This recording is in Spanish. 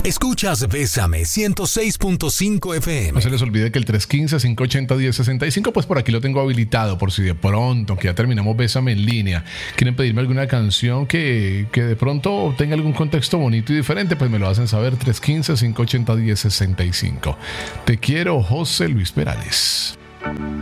Escuchas Bésame 106.5 FM. No se les olvide que el 315-580-1065, pues por aquí lo tengo habilitado, por si de pronto, que ya terminamos Bésame en línea, quieren pedirme alguna canción que de pronto tenga algún contexto bonito y diferente, pues me lo hacen saber. 315-580-1065. Te quiero, José Luis Perales.